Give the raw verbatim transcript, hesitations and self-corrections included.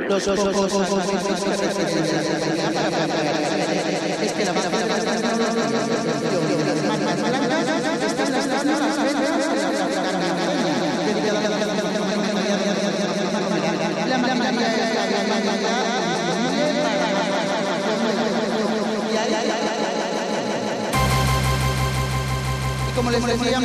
los pocos sacrificios que representan la Trinidad para es que la más más más más estas las las las la María es la María y como les decía